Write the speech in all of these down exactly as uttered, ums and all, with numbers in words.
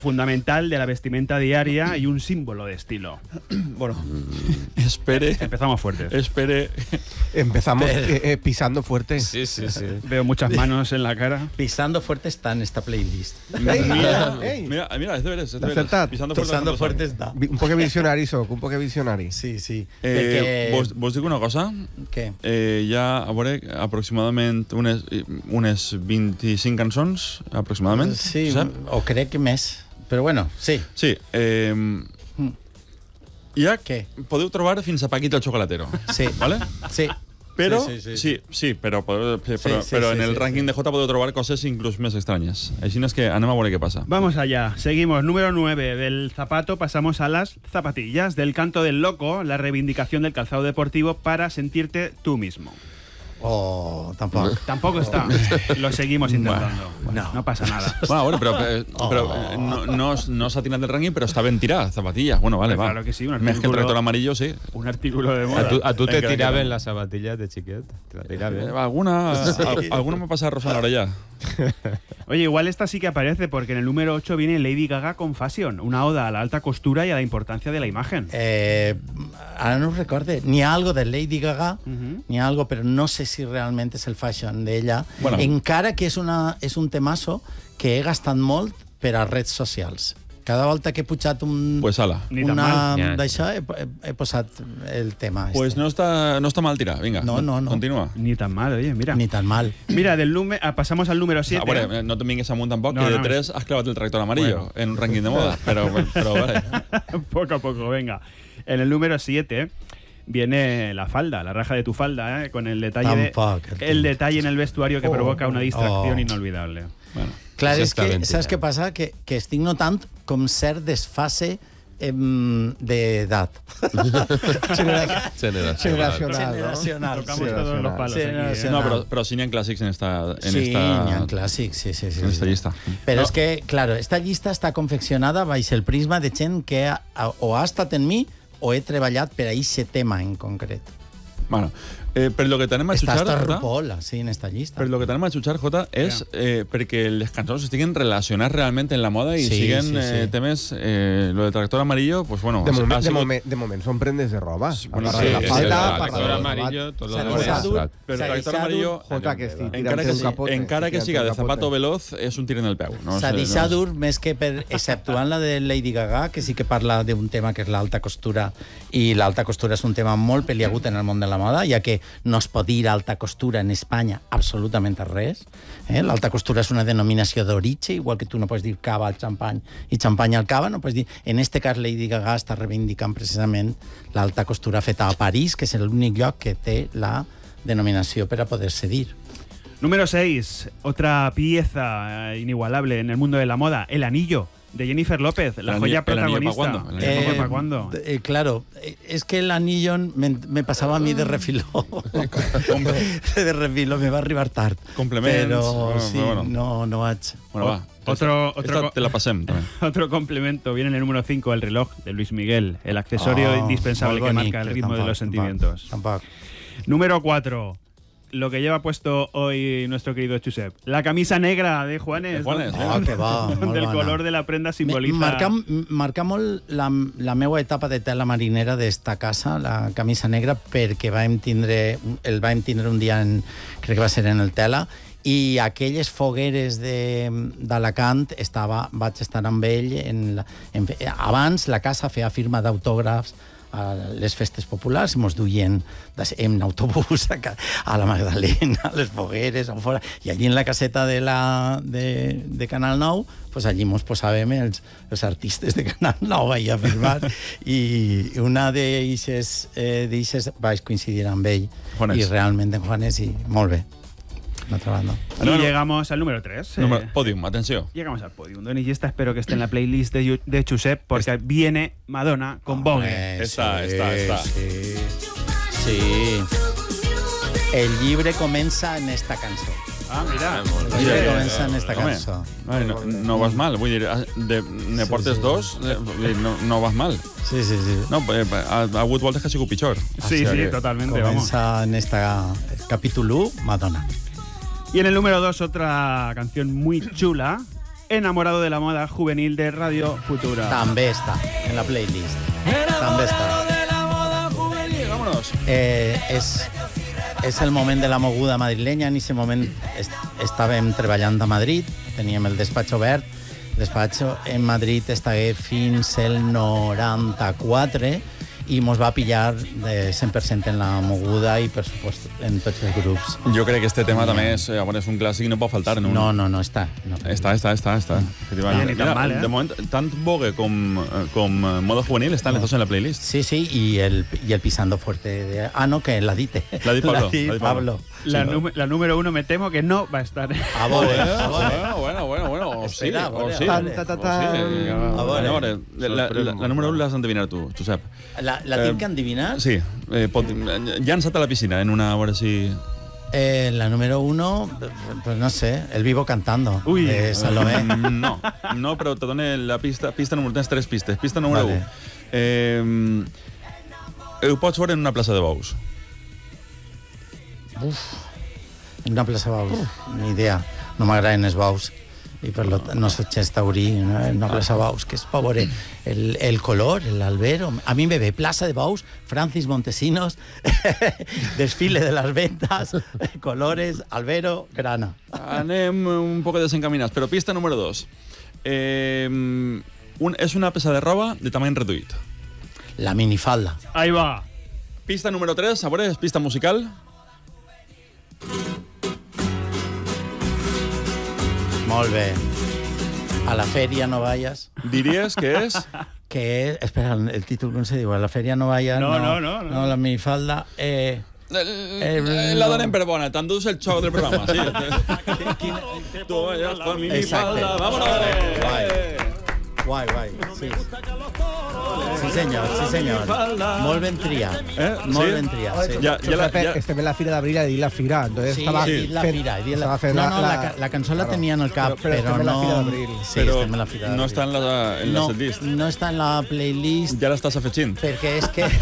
fundamental de la vestimenta diaria y un símbolo de estilo. Bueno, espere. Empezamos fuertes. Espere. Empezamos eh, eh, pisando fuerte. Sí, sí, sí. Veo muchas manos en la cara. Pisando fuerte está en esta playlist. Ei, Mira, ei. mira, mira, és de veres, és de veres. Acertat. Pisando fuerte. Pisando fuerte està. Un poc visionari soc, un poc visionari. Sí, sí. Eh, Perquè... vos, vos dic una cosa. Què? Eh, hi ha, a veure, aproximadament unes, unes vint-i-cinc cançons, aproximadament. Sí, sap? o crec que més. Però bueno, sí. Sí. Eh, hi ha, Què? podeu trobar fins a Paquito el Chocolatero. Sí. ¿Vale? Sí. Però, Sí, sí, sí. sí, sí, però, però, però, Sí, sí, però sí, en el sí, rànquing sí. de J podeu trobar coses inclús més estranyes. Així és que anem a veure què passa. Vamos allá, seguimos. Número nueve, del zapato pasamos a las zapatillas. Del canto del loco, la reivindicación del calzado deportivo para sentirte tú mismo. Oh, tampoc. Tampoco está. Lo seguimos intentando. Bueno, no. no pasa nada. Bueno, bueno, però, eh, però eh, no, no, no s'ha tirat del rànquing, però està ben tirat, zapatilla. Bueno, vale, va. Claro que sí, un Més que el artículo- tractor amarillo, sí. Un artículo de A moda. tu, a tu te Encara tiraven que- las zapatillas de xiquet? Te la Eh, tiraven. alguna, al, alguna me pasa rosa en la orella. Oye, igual esta sí que aparece porque en el número ocho viene Lady Gaga con Fashion, una oda a la alta costura y a la importancia de la imagen. Eh, ara no ho recorde. N'hi ha algo de Lady Gaga, Ujú. n'hi ha algo, però no sé si realment és el fashion d'ella. Bueno. Encara que és, una, és un temasso que he gastat molt per a redes socials. Cada volta que he pujat un, Pues ala. Ni tan una mal. Ja. d'això, he, he, he posat el tema. Pues no està, no està mal tirat, vinga. No, no, no. Continua. Ni tan mal, oye, mira. Ni tan mal. Mira, del número, ah, pasamos al número siete. A veure, no te vingues amunt tampoc, No, que de no, tres has clavat el tractor amarillo Bueno. en un rànquing de moda. Però, però vale. Poco a poco, venga. En el número siete viene la falda, la raja de tu falda, ¿eh? Con el detalle, de- Tampoc, el el detalle en el vestuario que Oh, provoca una distracción oh. inolvidable. Bueno. Clar, Això és està que, ben saps tirat. què passa? Que, que estic notant com cert desfase em, d'edat. Genera- Generacional. Generacional, ¿no? Generacional. Tocamos sí. todos los palos Sí, aquí, no, ¿eh? sí, No, però, però sí n'hi ha clàssics en esta, en Sí, esta, n'hi ha clàssics, sí, sí, sí. en esta sí. llista. Però No. és que, claro, esta llista està confeccionada baix el prisma de gent que ha, o ha estat en mi o he treballat per a aquest tema en concret. Bueno, eh, per lo que t'anem a Està xutxar, hasta Jota, RuPaul, sí, en esta llista. per lo que t'anem a xutxar, Jota, és eh, perquè les cançons estiguin relacionats realment en la moda i Sí, siguen sí, sí. eh, temes... Eh, lo de tractor amarillo, pues bueno... De, ha moment, de, sigut- moment, de moment són prendes de roba. Bueno, A part sí, de la és falda, el- a el part color de la amarillo, tot lo S'ha demás. deixat dur, Però Però s'ha el tractor deixat amarillo... dur. Jota, que estic Encara tirant que, un sí, capote. encara que estic siga de tirant un zapato capote. veloz, és un tir en el peu. No? S'ha sé, deixat no. dur més que per, exceptuant la de Lady Gaga, que sí que parla d'un tema que és l'alta costura, i l'alta costura és un tema molt peliagut en el món de la moda, ja que no es pot dir alta costura en Espanya absolutament a res. Eh? L'alta costura és una denominació d'origen, igual que tu no pots dir cava al xampany i xampany al cava, no pots dir... En este cas, Lady Gaga està reivindicant precisament l'alta costura feta a París, que és l'únic lloc que té la denominació per a poder-se dir. Número seis, otra pieza eh, inigualable en el mundo de la moda, el anillo de Jennifer López, la El joya anillo- el anillo protagonista. ¿pa' cuándo? ¿El Eh, anillo ¿pa' cuándo? Eh, claro, eh, es que el anillo me, me pasaba a mí de refiló. de refiló, me va a arribar tard. Complements, Pero bueno, sí, bueno. no, no vaig. Bueno, va. Otro- Esta- otro- esta te la passem, també. Otro complemento viene en el número cinco, el reloj de Luis Miguel, el accesorio Oh, indispensable molt que bonic, marca el però ritmo de tampoc, los tampoc, sentimientos. Tampoc. Número cuatro, lo que lleva puesto hoy nuestro querido Josep, la camisa negra de Juanes. De Juanes, donde- eh? Oh, que va, molt donde el bona. color de la prenda simboliza... Marca, marca molt la, la meva etapa de tela marinera d'esta casa, la camisa negra, perquè vam tindre, el vam tindre un dia, en, crec que va ser en el Tela, i aquelles fogueres de- d'Alacant estava, vaig estar amb ell en la, en, abans la casa feia firma d'autògrafs a les festes populars, mos duien en autobús a, ca- a la Magdalena, a les fogueres, a fora, i allí en la caseta de, la, de, de Canal nou, pues allí mos posàvem els, els artistes de Canal nou ahí a firmar, i una d'eixes eh, d'eixes vaig coincidir amb ell, Juanes. i realment en Juanes, i molt bé, d'altra banda. Y No, no. llegamos al número tres. Número, podium, atenció. Llegamos al podium. Don y esta espero que esté en la playlist de, Yu- de Josep, porque viene Madonna con Vogue. Hombre, Està, està, està. Sí. Sí. El llibre comença en esta cançó. Ah, mira. El Sí, llibre eh, comença en esta home, cançó. Ai, no, no vas mal, vull dir, de, ne portes sí. dos, eh, vull dir, no, no vas mal. Sí, sí, sí. No, eh, ha, ha hagut voltes que ha sigut pitjor. Sí, O sea sí, que- totalmente, vamos. Comença en esta capítol u, Madonna. Y en el número dos, otra canción muy chula, Enamorado de la moda juvenil de Radio Futura. També està en la playlist. També està. de la moda juvenil. Vámonos. Eh, és, és el moment de la moguda madrilenya. En aquest moment est estàvem treballant a Madrid, teníem el despatx obert. El despatx en Madrid estigué fins el noranta-quatre i mos va pillar de cent per cent en la moguda i, per supost, en tots els grups. Jo crec que este tema també és, bueno, és un clàssic i no pot faltar en un... No, no, no està. No. Està, està, està, està. Oye, ni tan mal, eh? De moment, tant Vogue com, com moda juvenil estan les dos en la playlist. Sí, sí, y el, y el pisando fuerte de... Ah, no, que la dite. La di Pablo. La di la di Pablo. La, Sí, ¿no? num- la número uno me temo que no va a estar. A veure, Bueno, a veure. bueno, bueno, bueno, bueno. O sí, Espera, a o veure, sí. a Tan, veure. ta, ta, O ta. sí. A veure. A veure, la, la, la número un l'has d'endevinar tu, Josep. La, la tinc que endevinar? Sí, eh, pot, llança't a la piscina en una, a veure si... Eh, la número uno, pues no sé, El Vivo Cantando, Uy. de Salomé. No, no, però te dono la pista. Pista número... Tens tres pistes. Pista número Vale. un. Eh, ho pots veure en una plaça de bous. En una plaça Baus, ni idea. No m'agraden els baus. I per lo tant, no soc gens taurí, no? En una plaça Baus, que és per veure el, el color, l'albero. A mi me ve Plaça de Baus, Francis Montesinos, desfile de las ventas, colores, albero, grana. Anem un poc desencaminats, però pista número dos. Eh, un, és una peça de roba de tamany reduït. La minifalda. Ahí va. Pista número tres, a veure, és pista musical. Molt bé. A la feria no vayas. Diries que és... Que és... Espera, el títol com se diu? A la feria no vayas. No, no, no, no. No, la minifalda. Eh... Eh, la donem per bona, t'endús el xou del programa, sí. Tu vayas con mi Exacte. falda, vámonos. Guai. Guai, guai. Sí. Sí, senyor, sí, senyor. Molt ben triat. Eh? Molt Sí? ben triat, sí. Ja, ja, la, Josep, ja, estem en la Fira d'Abril a dir la Fira, entonces Sí, estaba... he dit la fent- fira, he dit la... estaba fent No, la- no, la, la- ca- la cançó la claro. tenia en el cap, Però- però però, estem en la no... Fira d'Abril. Sí, però estem en la Fira no d'Abril. està en la, en la no, setlist. no està en la playlist Ja l'estàs afegint. perquè és que...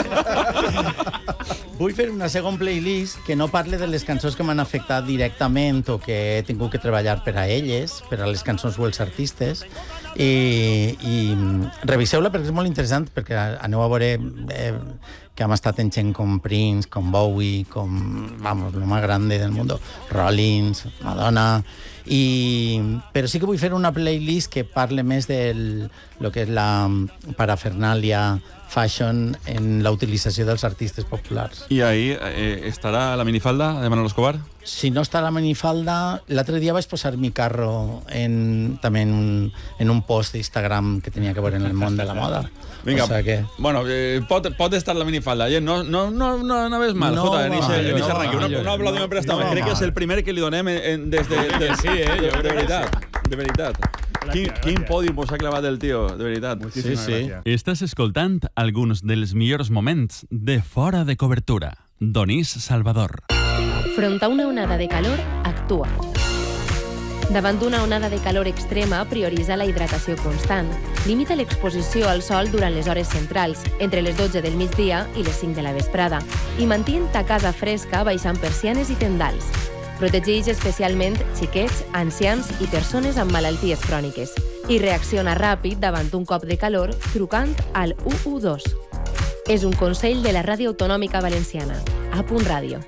Vull fer una segon playlist que no parle de les cançons que m'han afectat directament o que he tingut que treballar per a elles, per a les cançons o els artistes, i, i reviseu-la perquè és molt interessant, perquè aneu a veure eh, que hem estat en gent com Prince, com Bowie, com, vamos, lo más grande del mundo, Rollins, Madonna, i, però sí que vull fer una playlist que parle més de lo que és la parafernàlia fashion en la utilització dels artistes populars. I ahí eh, estarà la minifalda de Manolo Escobar? Si no està la minifalda, l'altre dia vaig posar mi carro en, també en un, en un post d'Instagram que tenia que veure en el món de la moda. Vinga, O sea que... bueno, eh, pot, pot estar la minifalda. Eh? No, no, no, no, no ves mal, No Jota, va en ese, mal, en ese no va ranking. mal. Un, un aplaudiment per esta No home. va Crec que és mal. el primer que li donem en, en, des de... de sí, eh? Jo de veritat, de veritat. Quin, quin pòdium s'ha clavat el tio, de veritat. Sí, sí. Estàs escoltant alguns dels millors moments de Fora de Cobertura. Donís Salvador. Front a una onada de calor, actua. Davant d'una onada de calor extrema, prioritza la hidratació constant. Limita l'exposició al sol durant les hores centrals, entre les dotze del migdia i les cinc de la vesprada, i mantén ta casa fresca baixant persianes i tendals. Protegeix especialment xiquets, ancians i persones amb malalties cròniques. I reacciona ràpid davant un cop de calor trucant al u u dos. És un consell de la Ràdio Autonòmica Valenciana. A punt ràdio.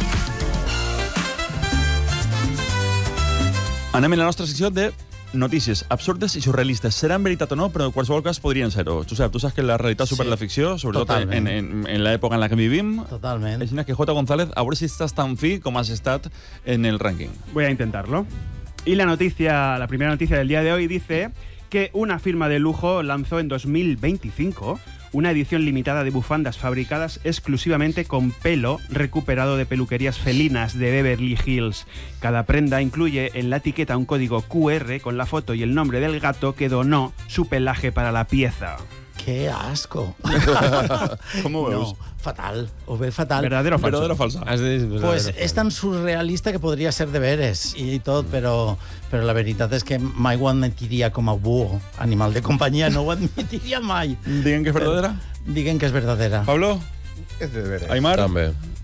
Anem en la nostra secció de notícies absurdes i surrealistes. Seran veritat o no, però en qualsevol cas podrien ser-ho. Josep, tu saps que la realitat Sí, supera la ficció, sobretot en, totalment. en, en l'època en la que vivim. Totalment. Així que Jota González, a veure si estàs tan fi com has estat en el rànquing. Voy a intentarlo. Y la noticia, la primera noticia del día de hoy dice que una firma de lujo lanzó en dos mil veinticinco una edición limitada de bufandas fabricadas exclusivamente con pelo recuperado de peluquerías felinas de Beverly Hills. Cada prenda incluye en la etiqueta un código cu erre con la foto y el nombre del gato que donó su pelaje para la pieza. Que asco. Com ho veus? No, fatal. Ho veig fatal. ¿Verdadero o falso? Verdadero o falsa? Has de dir Pues verdadero. és tan surrealista que podria ser de veres i tot, però, però la veritat és que mai ho admetiria com a búho, animal de companyia, no ho admetiria mai. Diguen que és verdadera? Diguen que és verdadera. Pablo? És de veres. Aimar? També.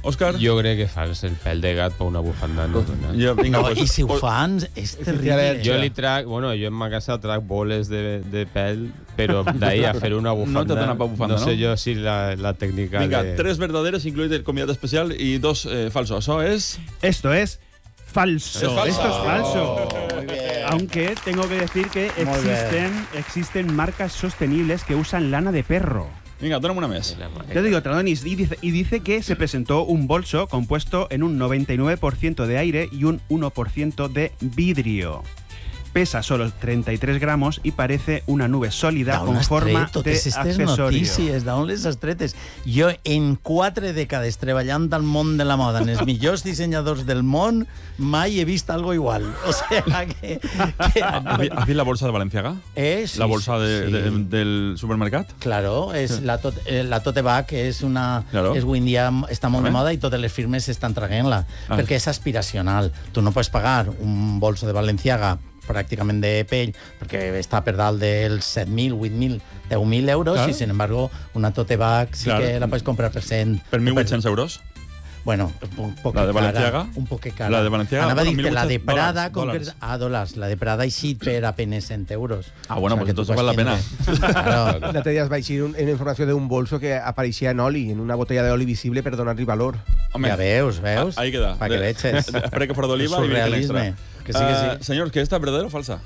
Òscar? Jo crec que fals, el pèl de gat per una bufanda. No, no. Jo, vinga, No, pues, i si ho pues, fan, és terrible. Jo li trac, bueno, jo en ma casa trac boles de, de pèl, però d'ahí a fer una bufanda, No t'ha donat pa bufanda, no sé no? jo si la, la tècnica Vinga, de... tres verdaderes, incluït el convidat especial, i dos eh, falsos. Això és... Esto es falso. Es falso. Esto es falso. Muy bien. Aunque tengo que decir que Muy bien. existen, existen marcas sostenibles que usan lana de perro. Vinga, dona'm una més. Te digo otra, Donis, y dice, y dice que se presentó un bolso compuesto en un noventa y nueve por ciento de aire y un uno por ciento de vidrio. Pesa solo treinta y tres gramos y parece una nube sólida D'on con has forma tret totes de estes accesorio. notícies? D'on les has tretes? Jo, en quatre dècades treballant al món de la moda, en els millors dissenyadors del món, mai he vist algo igual. O sea, que... que ¿Has vi- has vist la bolsa de Balenciaga? eh, sí, La bolsa de, sí. de, del supermercat? Claro, és la, tot, eh, la tote bag és una... Claro. És avui en dia està molt A de ver. moda i totes les firmes estan traient-la, Ah. perquè és aspiracional. Tu no pots pagar un bolso de Balenciaga pràcticament de pell, perquè està per dalt dels set mil, vuit mil, deu mil euros, Claro. i, sin embargo, una tote bag sí Claro. que la pots comprar per cent. Per mil vuit-cents euros? Bueno, un poc La de cara, Balenciaga? un poc cara. La de Balenciaga, Anava a bueno, dir que la de mil vuit-cents Prada... dòlars, concret- Ah, dòlars. La de Prada així per apenas cent euros. Ah, bueno, pues que tu entonces pots vale la tindre- Claro. L'altre dia es va eixir un, una informació d'un bolso que apareixia en oli, en una botella d'oli visible per donar-li valor. Home, Ja veus, veus? ah, ahí queda. Pa que De- veches. de- Espera que fuera de oliva y viene el extra. Surrealisme. Que sí, que sí. Ah, señor, ¿que esta es verdadera o falsa?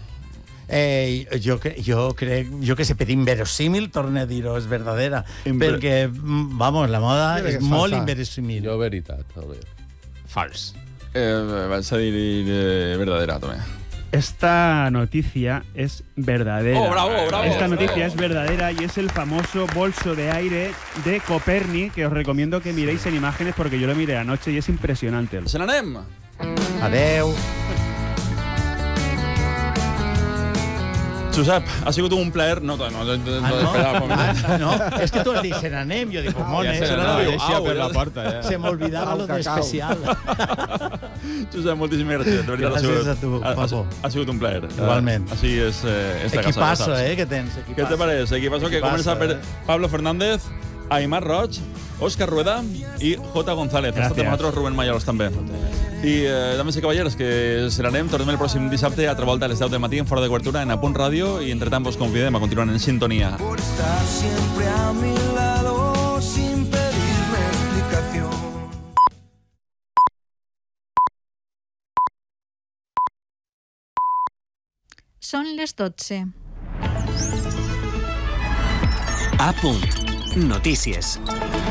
Eh, jo, cre jo crec, jo que sé, per inverosímil, torne a dir-ho, és verdadera. Inver- Perquè, mm, vamos, la moda Jo crec és que és molt falsa. inverosímil. Jo, veritat, a veure. Fals. Eh, vas a decir eh, verdadera también. Esta noticia es verdadera. Oh, bravo, bravo, Esta bravo. noticia es verdadera y es el famoso bolso de aire de Copernic, que os recomiendo que miréis en imágenes porque yo lo miré anoche y es impresionante. Se n'anem! Adeu. Josep, ha sigut un plaer... No, no, no, no, no, Ah, no? espera, un moment. Ah, no? És que tu has dit, se n'anem. Jo dic, Ja mones. se no, n'anava, no, deixa au, per ja. la porta, ja. Se m'olvidava Au, lo cacau. d'especial. Josep, moltíssimes gràcies. De veritat, Gràcies ha a tu, sigut, ha, Papo. ha, ha sigut un plaer. Igualment. Així és eh, esta casa. Equipazo, ja saps. eh, que tens. ¿Qué Equipazo. te parece? Equipazo que Equipazo, comienza per eh. Pablo Fernández, Aimar Roig, Òscar Rueda i J. González. Ha estat amb Gràcies. nosaltres Rubén Mayoros també. I, eh, dames i cavallers, que se n'anem. Tornem el pròxim dissabte a altra volta a les deu del matí en Fora de Cobertura en Apunt Ràdio i entretant vos convidem a continuar en sintonia. Por estar siempre a mi lado sin pedirme explicación. Són les dotze. A punt. Notícies.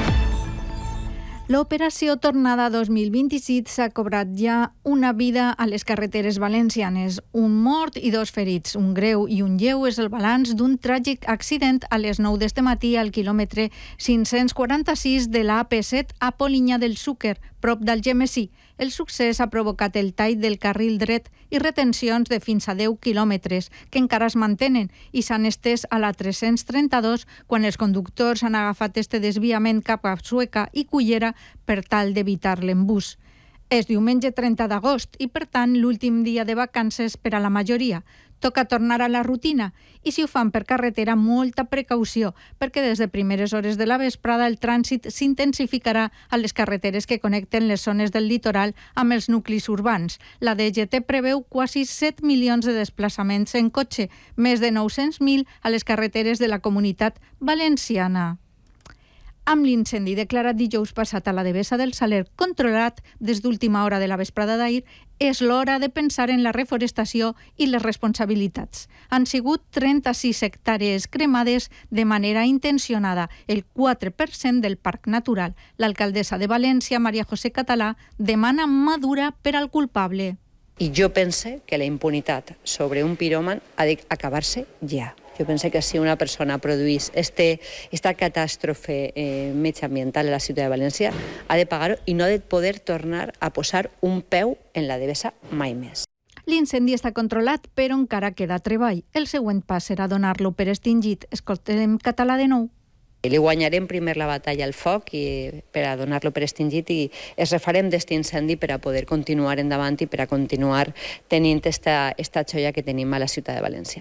L'operació Tornada dos mil vint-i-sis s'ha cobrat ja una vida a les carreteres valencianes. Un mort i dos ferits. Un greu i un lleu és el balanç d'un tràgic accident a les nou d'este matí al quilòmetre cinc-cents quaranta-sis de la A P set a Polinyà del Xúquer, prop d'Algemesí. El succés ha provocat el tall del carril dret i retencions de fins a deu quilòmetres, que encara es mantenen i s'han estès a la tres-cents trenta-dos quan els conductors han agafat este desviament cap a Sueca i Cullera per tal d'evitar l'embús. És diumenge trenta d'agost i, per tant, l'últim dia de vacances per a la majoria. Toca tornar a la rutina i, si ho fan per carretera, molta precaució, perquè des de primeres hores de la vesprada el trànsit s'intensificarà a les carreteres que connecten les zones del litoral amb els nuclis urbans. La D G T preveu quasi set milions de desplaçaments en cotxe, més de nou-cents mil a les carreteres de la Comunitat Valenciana. Amb l'incendi declarat dijous passat a la Devesa del Saler, controlat des d'última hora de la vesprada d'ahir, és l'hora de pensar en la reforestació i les responsabilitats. Han sigut trenta-sis hectàrees cremades de manera intencionada, el quatre per cent del parc natural. L'alcaldessa de València, Maria José Català, demana mà dura per al culpable. I jo pense que la impunitat sobre un piròman ha d'acabar-se ja. Jo penso que si una persona produís este, esta catàstrofe eh, mediambiental a la ciutat de València, ha de pagar-ho i no ha de poder tornar a posar un peu en la Devesa mai més. L'incendi està controlat, però encara queda treball. El següent pas serà donar-lo per extingit. Escoltem català de nou. Li guanyarem primer la batalla al foc i per a donar-lo per extingit i es refarem d'este incendi per a poder continuar endavant i per a continuar tenint esta, esta xoia que tenim a la ciutat de València.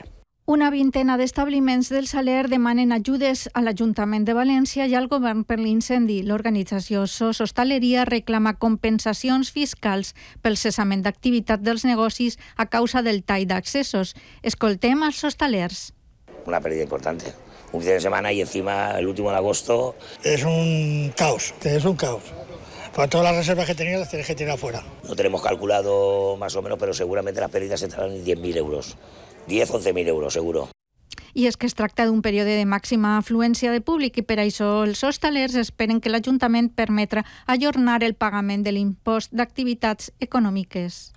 Una vintena d'establiments del Saler demanen ajudes a l'Ajuntament de València i al govern per l'incendi. L'organització SOS Hostaleria reclama compensacions fiscals pel cessament d'activitat dels negocis a causa del tall d'accessos. Escoltem als hostalers. Una pérdida importante. Un fin de semana y encima el último de agosto. Es un caos, es un caos. Para todas las reservas que tenía las tienes que tirar fuera. No tenemos calculado más o menos, pero seguramente las pérdidas estarán en diez mil euros. diez a once mil euros, seguro. I és que es tracta d'un període de màxima afluència de públic i per això els hostalers esperen que l'Ajuntament permetra ajornar el pagament de l'impost d'activitats econòmiques.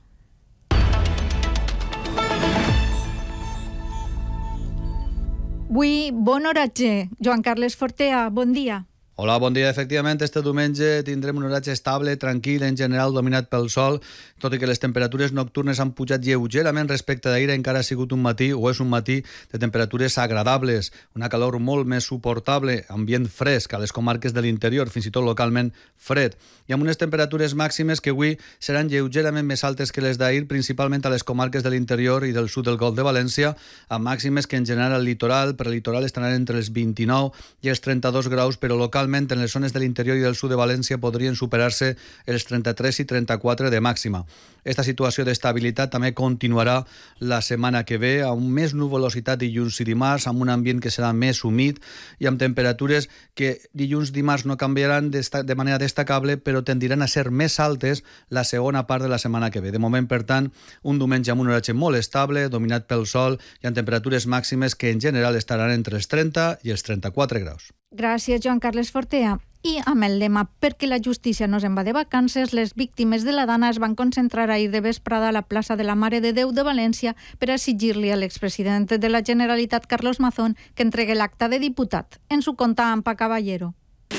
Avui, bon oratge. Joan Carles Fortea, bon dia. Hola, bon dia. Efectivament, este diumenge tindrem un horatge estable, tranquil, en general dominat pel sol, tot i que les temperatures nocturnes han pujat lleugerament respecte d'ahir, encara ha sigut un matí, o és un matí, de temperatures agradables, una calor molt més suportable, ambient fresc a les comarques de l'interior, fins i tot localment fred, i amb unes temperatures màximes que avui seran lleugerament més altes que les d'ahir, principalment a les comarques de l'interior i del sud del Golf de València, amb màximes que en general al litoral, per litoral estaran entre els vint-i-nou i els trenta-dos graus, però local en les zones de l'interior i del sud de València podrien superar-se els trenta-tres i trenta-quatre de màxima. Esta situació d'estabilitat també continuarà la setmana que ve, amb més nuvolositat dilluns i dimarts, amb un ambient que serà més humit i amb temperatures que dilluns i dimarts no canviaran de manera destacable, però tendiran a ser més altes la segona part de la setmana que ve. De moment, per tant, un diumenge amb un horatge molt estable, dominat pel sol i amb temperatures màximes que en general estaran entre els trenta i els trenta-quatre graus. Gràcies, Joan Carles Fortea. I amb el lema «Perquè la justícia no se'n va de vacances», les víctimes de la Dana es van concentrar ahir de vesprada a la plaça de la Mare de Déu de València per exigir-li a l'expresident de la Generalitat, Carlos Mazón, que entregue l'acta de diputat. Ens ho conta Ampa Caballero.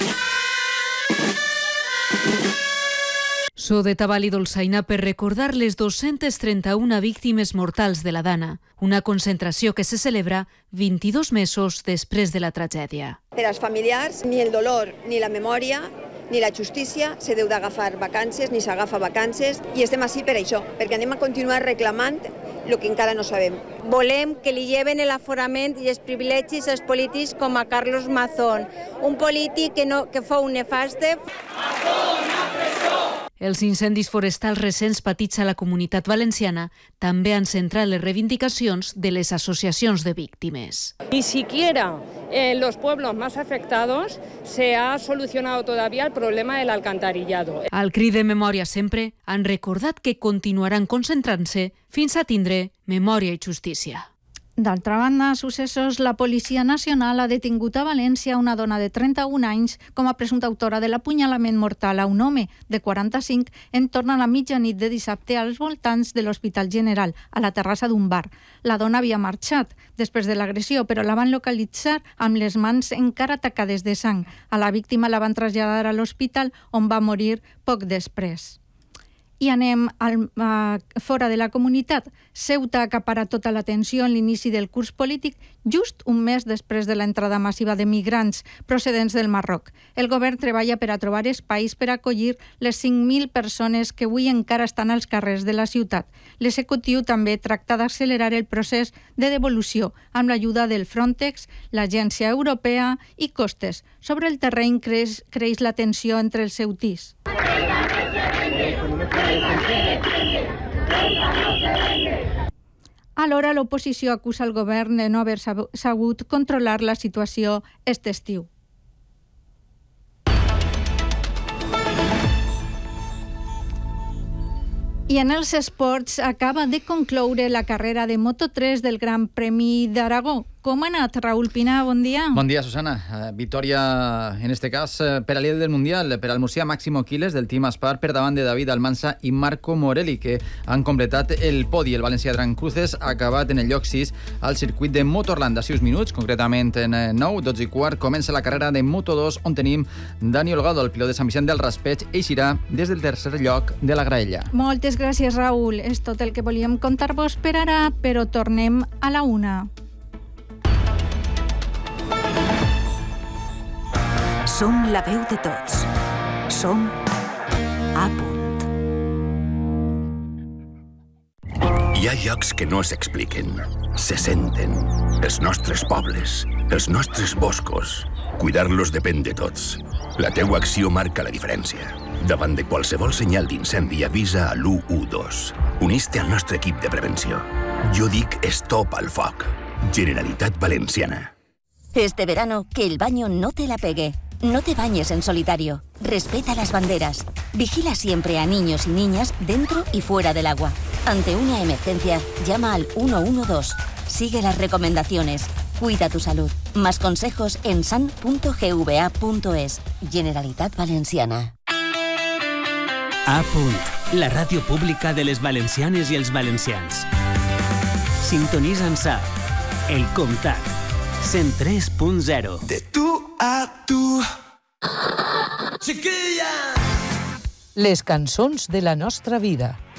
So de Tabal i Dolçaina per recordar les dos-centes trenta-una víctimes mortals de la Dana, una concentració que se celebra vint-i-dos mesos després de la tragèdia. Per als familiars, ni el dolor ni la memòria ni la justícia se deu d'agafar vacances, ni s'agafa vacances, i estem així per això, perquè anem a continuar reclamant el que encara no sabem. Volem que li lleven l'aforament i els privilegis als polítics com a Carlos Mazón, un polític que, no, que fou nefaste. Els incendis forestals recents patits a la Comunitat Valenciana també han centrat les reivindicacions de les associacions de víctimes. Ni siquiera en los pueblos más afectados se ha solucionado todavía el problema del alcantarillado. Al crit de memòria sempre han recordat que continuaran concentrant-se fins a tindre memòria i justícia. D'altra banda, successos, la Policia Nacional ha detingut a València una dona de trenta-un anys com a presumpta autora de l'apunyalament mortal a un home de quaranta-cinc en torn a la mitjanit de dissabte als voltants de l'Hospital General, a la terrassa d'un bar. La dona havia marxat després de l'agressió, però la van localitzar amb les mans encara tacades de sang. A la víctima la van traslladar a l'hospital, on va morir poc després. I anem al, uh, fora de la comunitat. Ceuta acapara tota l'atenció en l'inici del curs polític just un mes després de l'entrada massiva de migrants procedents del Marroc. El govern treballa per a trobar espais per acollir les cinc mil persones que avui encara estan als carrers de la ciutat. L'executiu també tracta d'accelerar el procés de devolució amb l'ajuda del Frontex, l'Agència Europea i Costes. Sobre el terreny creix, creix la tensió entre els ceutís. Alhora, l'oposició acusa el govern de no haver sabut controlar la situació aquest estiu. I en els esports acaba de concloure la carrera de Moto tres del Gran Premi d'Aragó. Com ha anat, Raúl Pina? Bon dia. Bon dia, Susana. Uh, victòria, en este cas, uh, per a líder del Mundial, per al murcià Máximo Quiles, del Team Aspar, per davant de David Almansa i Marco Morelli, que han completat el podi. El valencià Dran Cruces ha acabat en el lloc sis al circuit de Motorland a sis minuts, concretament en nou, dotze i quart. Comença la carrera de Moto dos, on tenim Dani Holgado, el pilot de Sant Vicent del Raspeig, eixirà des del tercer lloc de la graella. Moltes gràcies, Raúl. És tot el que volíem contar-vos per ara, però tornem a la una. Som la veu de tots. Som A Punt. Hi ha llocs que no s'expliquen, se senten. Els nostres pobles, els nostres boscos. Cuidar-los depèn de tots. La teua acció marca la diferència. Davant de qualsevol senyal d'incendi, avisa a l'u u dos. Unís-te al nostre equip de prevenció. Jo dic stop al foc. Generalitat Valenciana. Este verano, que el baño no te la pegue. No te bañes en solitario. Respeta las banderas. Vigila siempre a niños y niñas dentro y fuera del agua. Ante una emergencia, llama al uno uno dos. Sigue las recomendaciones. Cuida tu salud. Más consejos en san punto gva punto es. Generalitat Valenciana. A punt, la ràdio pública de les valencianes i els valencians. Sintonitza'ns a El Comtat, cent tres punt zero. De tu a tu. Chiquilla. Les cançons de la nostra vida.